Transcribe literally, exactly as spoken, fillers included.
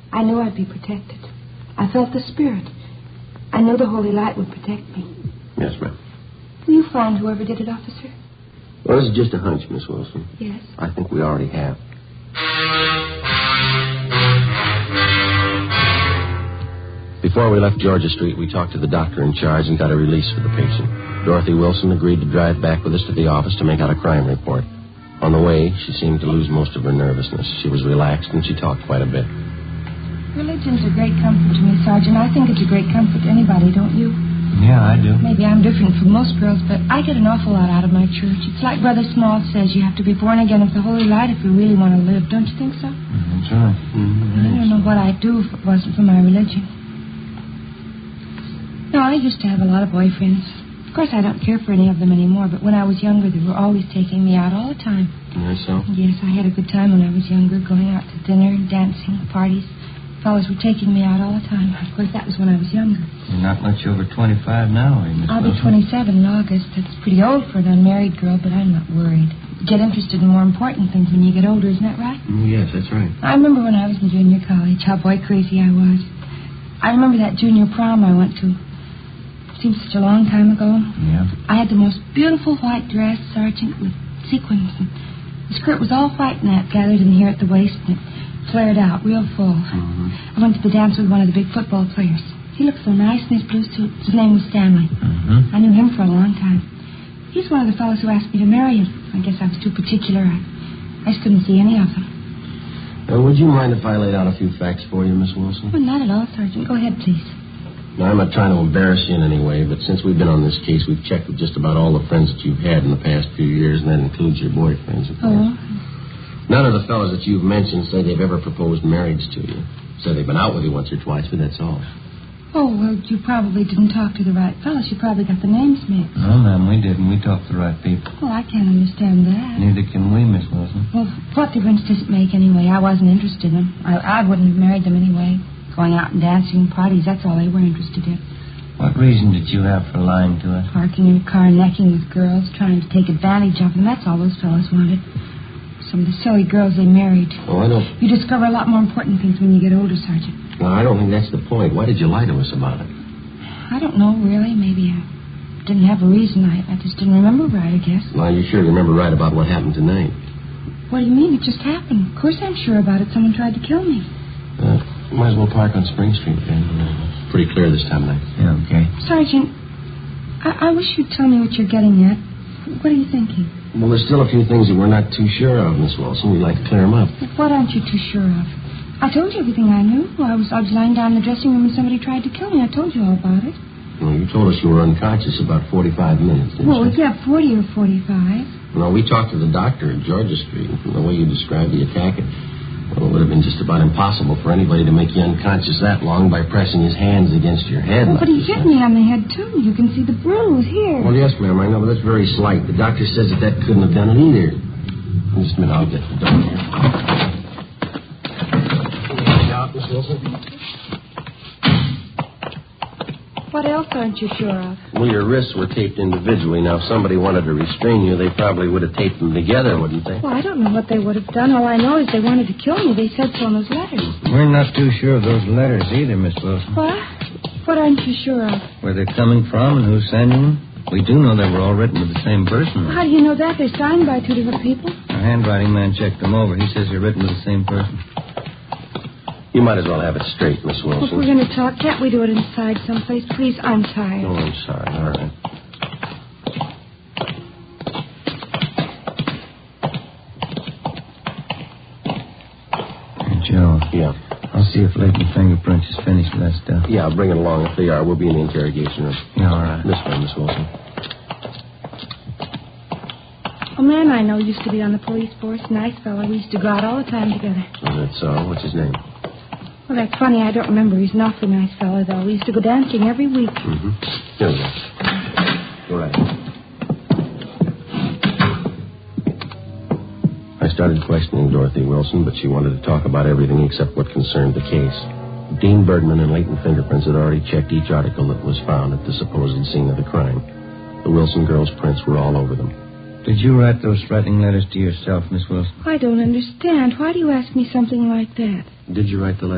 I knew I'd be protected. I felt the spirit. I knew the holy light would protect me. Yes, ma'am. Will you find whoever did it, officer? Well, this is just a hunch, Miss Wilson. Yes. I think we already have. Before we left Georgia Street, we talked to the doctor in charge and got a release for the patient. Dorothy Wilson agreed to drive back with us to the office to make out a crime report. On the way, she seemed to lose most of her nervousness. She was relaxed and she talked quite a bit. Religion's a great comfort to me, Sergeant. I think it's a great comfort to anybody, don't you? Yeah, I do. Maybe I'm different from most girls, but I get an awful lot out of my church. It's like Brother Small says, you have to be born again of the holy light if you really want to live. Don't you think so? That's right. Mm-hmm. I don't know what I'd do if it wasn't for my religion. No, I used to have a lot of boyfriends. Of course, I don't care for any of them anymore, but when I was younger, they were always taking me out all the time. Yes, so? Yes, I had a good time when I was younger, going out to dinner, dancing, parties. Fellas were taking me out all the time. Of course, that was when I was younger. You're not much over twenty-five now, are you, Miss I'll be Wilson? twenty-seven in August. That's pretty old for an unmarried girl, but I'm not worried. You get interested in more important things when you get older, isn't that right? Mm, yes, that's right. I remember when I was in junior college, how boy crazy I was. I remember that junior prom I went to. Seems such a long time ago. Yeah. I had the most beautiful white dress, Sergeant, with sequins. And the skirt was all white net gathered in here at the waist, and it flared out real full. Mm-hmm. I went to the dance with one of the big football players. He looked so nice in his blue suit. His name was Stanley. Mm-hmm. I knew him for a long time. He's one of the fellows who asked me to marry him. I guess I was too particular. I, I just couldn't see any of them. Uh, would you mind if I laid out a few facts for you, Miss Wilson? Well, not at all, Sergeant. Go ahead, please. Now, I'm not trying to embarrass you in any way, but since we've been on this case, we've checked with just about all the friends that you've had in the past few years, and that includes your boyfriends, of course. Oh. None of the fellows that you've mentioned say they've ever proposed marriage to you. Say they've been out with you once or twice, but that's all. Oh, well, you probably didn't talk to the right fellows. You probably got the names mixed. No, ma'am, we didn't. We talked to the right people. Well, I can't understand that. Neither can we, Miss Wilson. Well, what difference does it make anyway? I wasn't interested in them. I, I wouldn't have married them anyway. Going out and dancing, parties, that's all they were interested in. What reason did you have for lying to us? Parking in a car, necking with girls, trying to take advantage of them. That's all those fellows wanted. Some of the silly girls they married. Oh, I don't... You discover a lot more important things when you get older, Sergeant. No, I don't think that's the point. Why did you lie to us about it? I don't know, really. Maybe I didn't have a reason. I, I just didn't remember right, I guess. Well, you sure remember right about what happened tonight? What do you mean? It just happened. Of course I'm sure about it. Someone tried to kill me. Uh, might as well park on Spring Street, then. Uh, pretty clear this time of night. Yeah, okay. Sergeant, I, I wish you'd tell me what you're getting at. What are you thinking? Well, there's still a few things that we're not too sure of, Miss Wilson. We'd like to clear them up. What aren't you too sure of? I told you everything I knew. I was, I was lying down in the dressing room and somebody tried to kill me. I told you all about it. Well, you told us you were unconscious about forty-five minutes, didn't Well, you? yeah, forty or forty-five. Well, we talked to the doctor at Georgia Street, and from the way you described the attack, it, well, it would have been just about impossible for anybody to make you unconscious that long by pressing his hands against your head. Well, but he hit me on the head, too. You can see the bruise here. Well, yes, ma'am, I know, but that's very slight. The doctor says that that couldn't have done it either. Just a minute, I'll get the door here. Out, Miss Wilson. What else aren't you sure of? Well, your wrists were taped individually. Now, if somebody wanted to restrain you, they probably would have taped them together, wouldn't they? Well, I don't know what they would have done. All I know is they wanted to kill me. They said so in those letters. We're not too sure of those letters either, Miss Wilson. What? What aren't you sure of? Where they're coming from and who's sending them. We do know they were all written to the same person. How do you know that? They're signed by two different people. Our handwriting man checked them over. He says they're written to the same person. You might as well have it straight, Miss Wilson. Well, if we're going to talk, can't we do it inside someplace? Please, I'm tired. Oh, I'm sorry. All right. Hey, Joe. Yeah. I'll see if Leighton Fingerprints is finished with that stuff. Yeah, I'll bring it along. If they are, we'll be in the interrogation room. Yeah, all right. This way, Miss Wilson. A man I know used to be on the police force. Nice fellow. We used to go out all the time together. Oh, that's so. What's his name? Well, that's funny. I don't remember. He's an awfully nice fellow, though. We used to go dancing every week. Mm-hmm. Here we go. Go right. I started questioning Dorothy Wilson, but she wanted to talk about everything except what concerned the case. Dean Birdman and Leighton Fingerprints had already checked each article that was found at the supposed scene of the crime. The Wilson girls' prints were all over them. Did you write those threatening letters to yourself, Miss Wilson? I don't understand. Why do you ask me something like that? Did you write the letter?